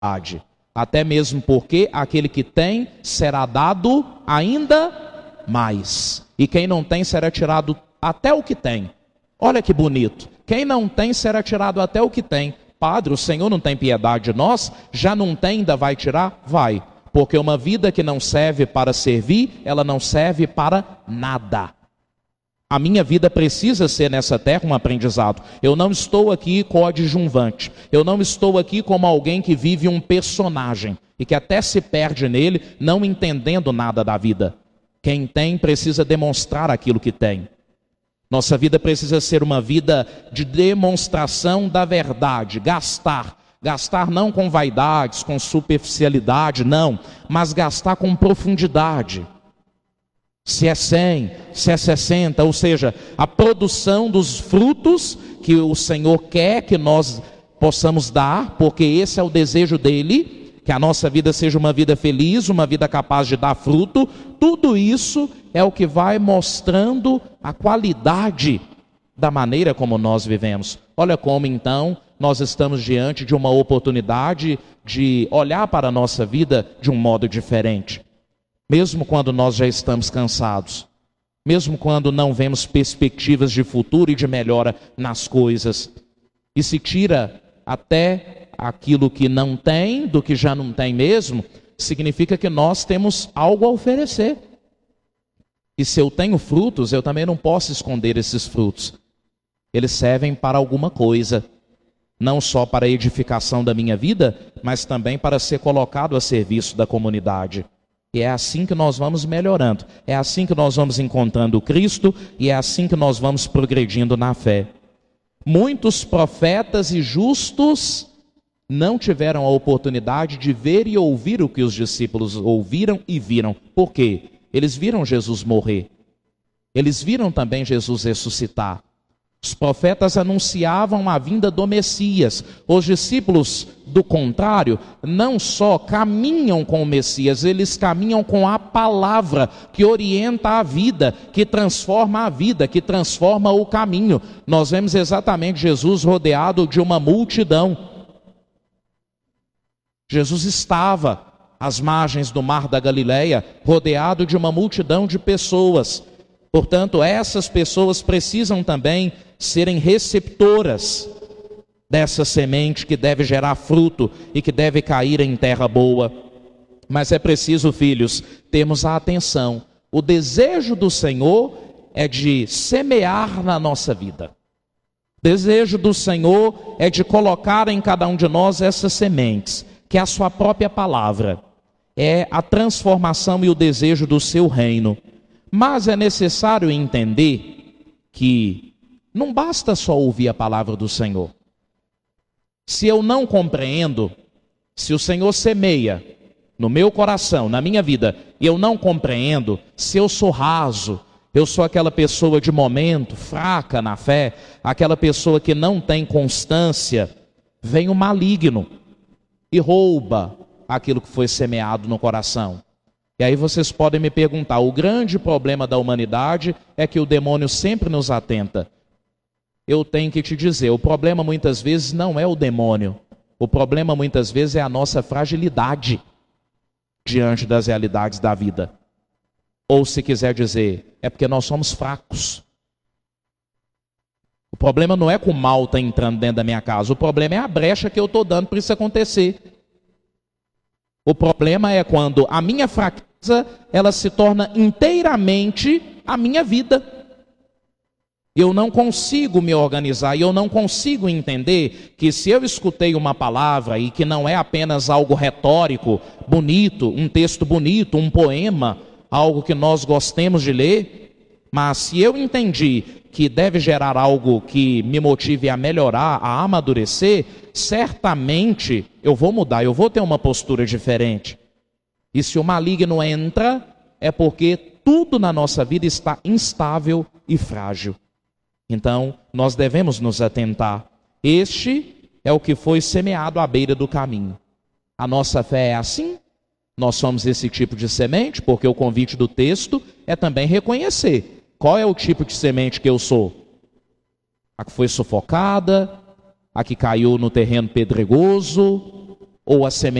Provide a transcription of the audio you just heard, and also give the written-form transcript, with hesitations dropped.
Até mesmo porque aquele que tem será dado ainda mais. E quem não tem será tirado até o que tem. Olha que bonito. Quem não tem será tirado até o que tem. Padre, o Senhor não tem piedade de nós? Já não tem, ainda vai tirar? Vai. Porque uma vida que não serve para servir, ela não serve para nada. A minha vida precisa ser nessa terra um aprendizado. Eu não estou aqui coadjuvante. Eu não estou aqui como alguém que vive um personagem e que até se perde nele, não entendendo nada da vida. Quem tem precisa demonstrar aquilo que tem. Nossa vida precisa ser uma vida de demonstração da verdade, gastar. Gastar não com vaidades, com superficialidade, não, mas gastar com profundidade. Se é 100, se é 60, ou seja, a produção dos frutos que o Senhor quer que nós possamos dar, porque esse é o desejo dele, que a nossa vida seja uma vida feliz, uma vida capaz de dar fruto. Tudo isso é o que vai mostrando a qualidade da maneira como nós vivemos. Olha como então nós estamos diante de uma oportunidade de olhar para a nossa vida de um modo diferente. Mesmo quando nós já estamos cansados, mesmo quando não vemos perspectivas de futuro e de melhora nas coisas, e se tira até aquilo que não tem, do que já não tem mesmo, significa que nós temos algo a oferecer. E se eu tenho frutos, eu também não posso esconder esses frutos. Eles servem para alguma coisa, não só para a edificação da minha vida, mas também para ser colocado a serviço da comunidade. E é assim que nós vamos melhorando, é assim que nós vamos encontrando Cristo e é assim que nós vamos progredindo na fé. Muitos profetas e justos não tiveram a oportunidade de ver e ouvir o que os discípulos ouviram e viram. Por quê? Eles viram Jesus morrer. Eles viram também Jesus ressuscitar. Os profetas anunciavam a vinda do Messias. Os discípulos, do contrário, não só caminham com o Messias, eles caminham com a palavra que orienta a vida, que transforma a vida, que transforma o caminho. Nós vemos exatamente Jesus rodeado de uma multidão. Jesus estava às margens do mar da Galileia, rodeado de uma multidão de pessoas. Portanto, essas pessoas precisam também serem receptoras dessa semente que deve gerar fruto e que deve cair em terra boa. Mas é preciso, filhos, termos a atenção. O desejo do Senhor é de semear na nossa vida. O desejo do Senhor é de colocar em cada um de nós essas sementes, que é a sua própria palavra. É a transformação e o desejo do seu reino. Mas é necessário entender que não basta só ouvir a palavra do Senhor. Se eu não compreendo, se o Senhor semeia no meu coração, na minha vida, e eu não compreendo, se eu sou raso, eu sou aquela pessoa de momento, fraca na fé, aquela pessoa que não tem constância, vem o maligno e rouba aquilo que foi semeado no coração. E aí vocês podem me perguntar, o grande problema da humanidade é que o demônio sempre nos atenta. Eu tenho que te dizer, o problema muitas vezes não é o demônio. O problema muitas vezes é a nossa fragilidade diante das realidades da vida. Ou se quiser dizer, é porque nós somos fracos. O problema não é que o mal está entrando dentro da minha casa, o problema é a brecha que eu estou dando para isso acontecer. O problema é quando a minha fraqueza, ela se torna inteiramente a minha vida. Eu não consigo me organizar e eu não consigo entender que se eu escutei uma palavra e que não é apenas algo retórico, bonito, um texto bonito, um poema, algo que nós gostemos de ler, mas se eu entendi que deve gerar algo que me motive a melhorar, a amadurecer, certamente eu vou mudar, eu vou ter uma postura diferente. E se o maligno entra, é porque tudo na nossa vida está instável e frágil. Então, nós devemos nos atentar. Este é o que foi semeado à beira do caminho. A nossa fé é assim? Nós somos esse tipo de semente, porque o convite do texto é também reconhecer qual é o tipo de semente que eu sou. A que foi sufocada, a que caiu no terreno pedregoso, ou a semente